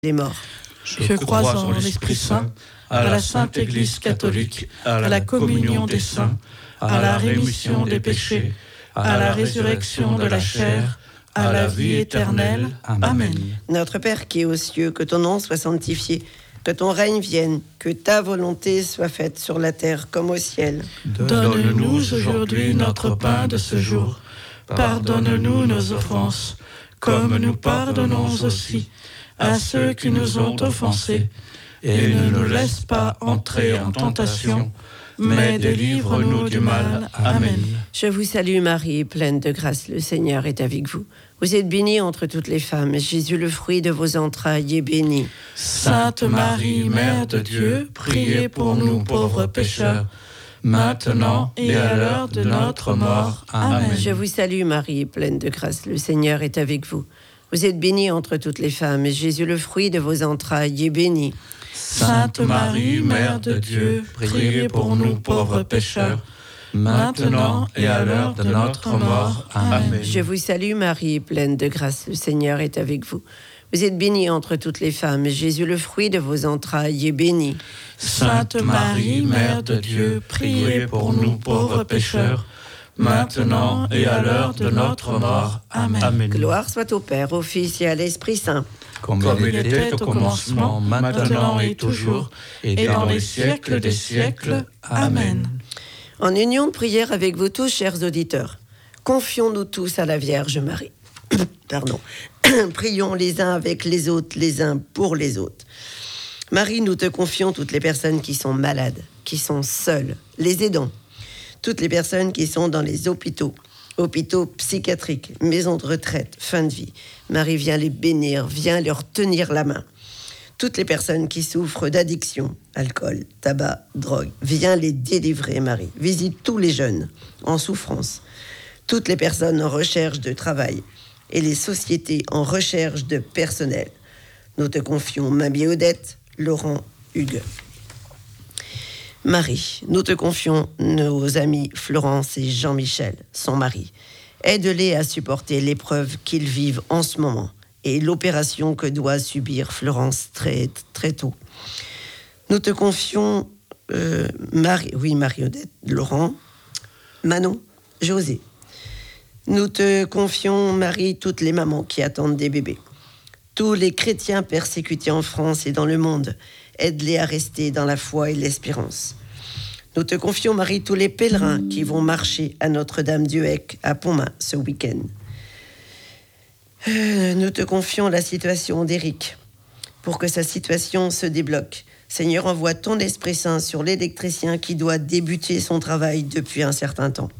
les morts. Je crois en l'Esprit Saint, à la Sainte Église catholique, à la communion des saints, à la rémission des péchés, à la résurrection de la chair, à la vie éternelle. Amen. Notre Père qui es aux cieux, que ton nom soit sanctifié, que ton règne vienne, que ta volonté soit faite sur la terre comme au ciel. Donne-nous aujourd'hui notre pain de ce jour. Pardonne-nous nos offenses, comme nous pardonnons aussi à ceux qui nous ont offensés. Et ne nous laisse pas entrer en tentation, mais délivre-nous du mal. Amen. Je vous salue Marie, pleine de grâce, le Seigneur est avec vous. Vous êtes bénie entre toutes les femmes, et Jésus, le fruit de vos entrailles, est béni. Sainte Marie, Mère de Dieu, priez pour nous pauvres pécheurs, maintenant et à l'heure de notre mort. Amen. Je vous salue Marie, pleine de grâce, le Seigneur est avec vous. Vous êtes bénie entre toutes les femmes, et Jésus, le fruit de vos entrailles, est béni. Sainte Marie, Mère de Dieu, priez pour nous pauvres pécheurs, maintenant et à l'heure de notre mort. Amen. Je vous salue Marie, pleine de grâce, le Seigneur est avec vous. Vous êtes bénie entre toutes les femmes, et Jésus, le fruit de vos entrailles, est béni. Sainte Marie, Mère de Dieu, priez pour nous pauvres pécheurs, maintenant et à l'heure de notre mort. Amen. Gloire soit au Père, au Fils et à l'Esprit Saint. Comme il était au commencement, maintenant et toujours, et dans les siècles des siècles. Amen. En union de prière avec vous tous, chers auditeurs, confions-nous tous à la Vierge Marie. Pardon. Prions les uns avec les autres, les uns pour les autres. Marie, nous te confions toutes les personnes qui sont malades, qui sont seules, les aidants, toutes les personnes qui sont dans les hôpitaux psychiatriques, maisons de retraite, fin de vie. Marie, viens les bénir, viens leur tenir la main. Toutes les personnes qui souffrent d'addiction, alcool, tabac, drogue, viens les délivrer, Marie. Visite tous les jeunes en souffrance, toutes les personnes en recherche de travail et les sociétés en recherche de personnel. Nous te confions Mamie Odette, Laurent, Hugues. Marie, nous te confions nos amis Florence et Jean-Michel, son mari. Aide-les à supporter l'épreuve qu'ils vivent en ce moment et l'opération que doit subir Florence très, très tôt. Nous te confions Marie-Odette, Laurent, Manon, José. Nous te confions, Marie, toutes les mamans qui attendent des bébés. Tous les chrétiens persécutés en France et dans le monde, aide-les à rester dans la foi et l'espérance. Nous te confions, Marie, tous les pèlerins qui vont marcher à Notre-Dame-du-Hec, à Pontmain, ce week-end. Nous te confions la situation d'Éric, pour que sa situation se débloque. Seigneur, envoie ton Esprit Saint sur l'électricien qui doit débuter son travail depuis un certain temps.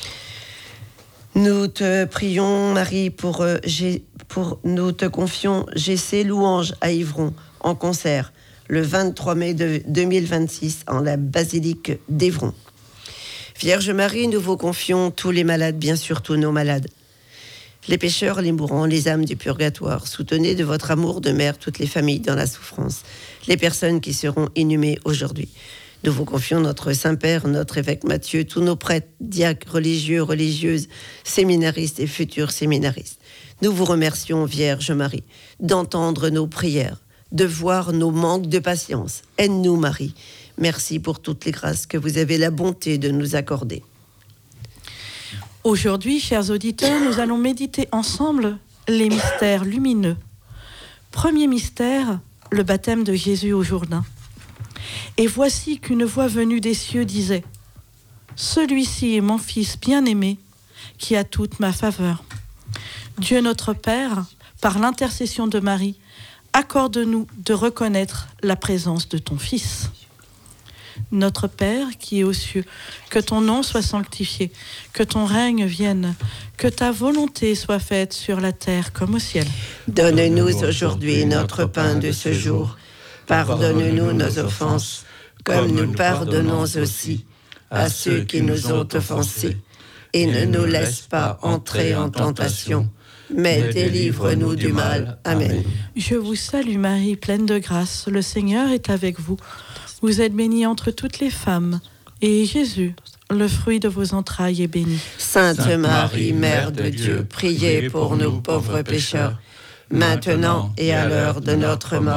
Nous te prions, Marie, nous te confions GC Louange à Yvron, en concert, le 23 mai 2026, en la basilique d'Évron. Vierge Marie, nous vous confions tous les malades, bien sûr tous nos malades. Les pécheurs, les mourants, les âmes du purgatoire, soutenez de votre amour de mère toutes les familles dans la souffrance, les personnes qui seront inhumées aujourd'hui. Nous vous confions notre Saint-Père, notre évêque Matthieu, tous nos prêtres, diacres, religieux, religieuses, séminaristes et futurs séminaristes. Nous vous remercions, Vierge Marie, d'entendre nos prières, de voir nos manques de patience. Aide-nous, Marie. Merci pour toutes les grâces que vous avez la bonté de nous accorder. Aujourd'hui, chers auditeurs, nous allons méditer ensemble les mystères lumineux. Premier mystère, le baptême de Jésus au Jourdain. Et voici qu'une voix venue des cieux disait : celui-ci est mon Fils bien-aimé, qui a toute ma faveur. Dieu notre Père, par l'intercession de Marie, accorde-nous de reconnaître la présence de ton Fils. Notre Père qui es aux cieux, que ton nom soit sanctifié, que ton règne vienne, que ta volonté soit faite sur la terre comme au ciel. Donne-nous aujourd'hui notre pain de ce jour. Pardonne-nous nos offenses, comme nous pardonnons aussi à ceux qui nous ont offensés. Et ne nous laisse pas entrer en tentation, mais délivre-nous du mal. Amen. Je vous salue Marie, pleine de grâce, le Seigneur est avec vous. Vous êtes bénie entre toutes les femmes, et Jésus, le fruit de vos entrailles, est béni. Sainte Marie, Mère de Dieu, priez pour nous pauvres pécheurs, maintenant et à l'heure de notre mort.